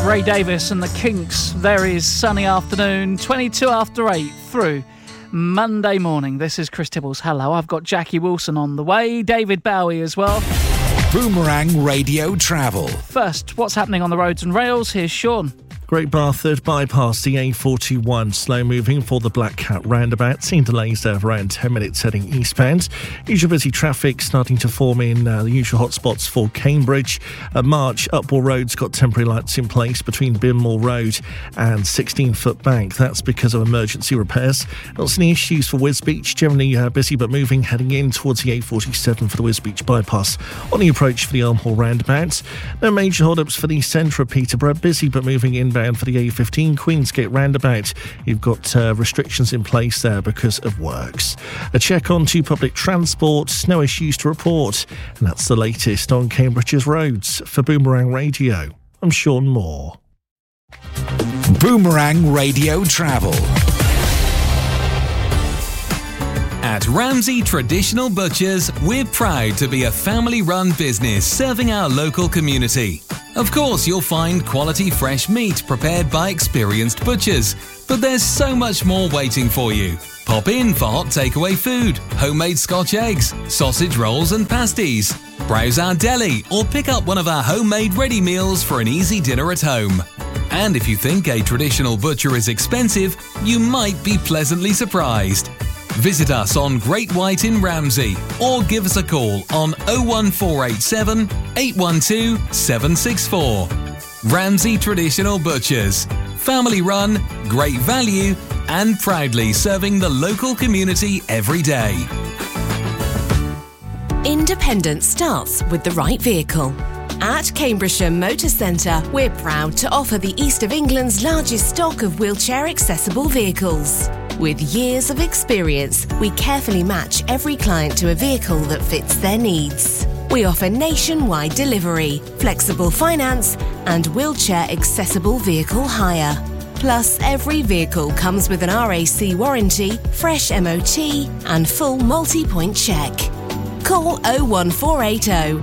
Ray Davis and the Kinks. There is sunny afternoon, 22 after 8 through Monday morning. This is Chris Tibbles. Hello, I've got Jackie Wilson on the way, David Bowie as well. Boomerang Radio Travel. First, what's happening on the roads and rails? Here's Sean. Great Barford bypass the A41, slow moving for the Black Cat roundabout. Seeing delays there of around 10 minutes heading eastbound. Usual busy traffic starting to form in the usual hotspots for Cambridge. March, Upwell Road's got temporary lights in place between Binmore Road and 16-foot bank. That's because of emergency repairs. Not any issues for Wisbech, generally busy but moving heading in towards the A47 for the Wisbech bypass. On the approach for the Elmhall roundabout. No major hold-ups for the centre of Peterborough, busy but moving inbound for the A15 Queensgate roundabout. You've got restrictions in place there because of works. A check on to public transport, no issues to report. And that's the latest on Cambridge's roads. For Boomerang Radio, I'm Sean Moore. Boomerang Radio Travel. At Ramsey Traditional Butchers, we're proud to be a family-run business serving our local community. Of course, you'll find quality fresh meat prepared by experienced butchers, but there's so much more waiting for you. Pop in for hot takeaway food, homemade Scotch eggs, sausage rolls and pasties. Browse our deli or pick up one of our homemade ready meals for an easy dinner at home. And if you think a traditional butcher is expensive, you might be pleasantly surprised. Visit us on Great White in Ramsey or give us a call on 01487 812 764. Ramsey Traditional Butchers. Family run, great value and proudly serving the local community every day. Independence starts with the right vehicle. At Cambridgeshire Motor Centre, we're proud to offer the East of England's largest stock of wheelchair-accessible vehicles. With years of experience, we carefully match every client to a vehicle that fits their needs. We offer nationwide delivery, flexible finance, and wheelchair-accessible vehicle hire. Plus, every vehicle comes with an RAC warranty, fresh MOT, and full multi-point check. Call 01480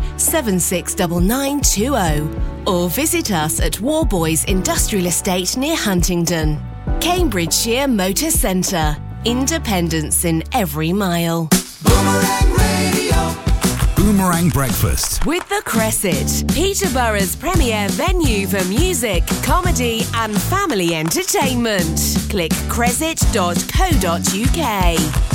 769920 or visit us at Warboys Industrial Estate near Huntingdon. Cambridgeshire Motor Centre. Independence in every mile. Boomerang Radio. Boomerang Breakfast. With the Cresset, Peterborough's premier venue for music, comedy and family entertainment. Click cresset.co.uk.